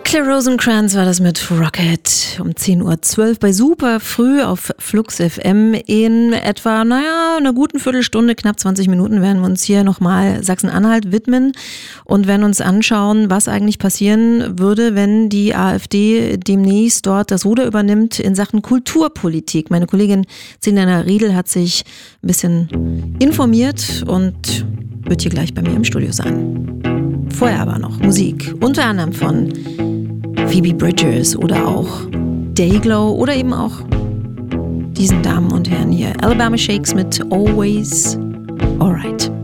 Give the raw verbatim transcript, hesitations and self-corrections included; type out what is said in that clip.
Claire Rosencrantz war das mit Rocket um zehn Uhr zwölf bei Super früh auf Flux F M. In etwa, naja, einer guten Viertelstunde, knapp zwanzig Minuten werden wir uns hier nochmal Sachsen-Anhalt widmen und werden uns anschauen, was eigentlich passieren würde, wenn die AfD demnächst dort das Ruder übernimmt in Sachen Kulturpolitik. Meine Kollegin Selena Riedel hat sich ein bisschen informiert und wird hier gleich bei mir im Studio sein. Vorher aber noch Musik, unter anderem von Phoebe Bridgers oder auch Dayglow oder eben auch diesen Damen und Herren hier. Alabama Shakes mit Always Alright.